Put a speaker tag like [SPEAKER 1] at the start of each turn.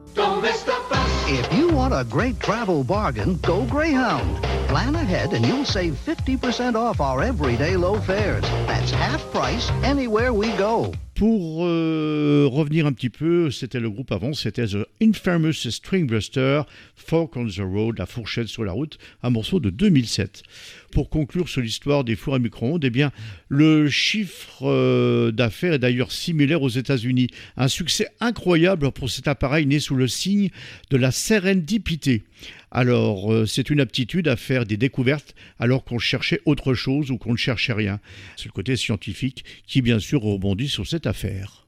[SPEAKER 1] Don't miss the bus.
[SPEAKER 2] If you want a great travel bargain, go Greyhound. Plan ahead and you'll save 50% off our everyday low fares. That's half price anywhere we go.
[SPEAKER 3] Pour revenir un petit peu, c'était le groupe avant, c'était The Infamous String Buster, Fork on the Road, la fourchette sur la route, un morceau de 2007. Pour conclure sur l'histoire des fours à micro-ondes, eh bien, le chiffre d'affaires est d'ailleurs similaire aux États-Unis. Un succès incroyable pour cet appareil né sous le signe de la sérendipité. Alors, c'est une aptitude à faire des découvertes alors qu'on cherchait autre chose ou qu'on ne cherchait rien. C'est le côté scientifique qui, bien sûr, rebondit sur cette affaire.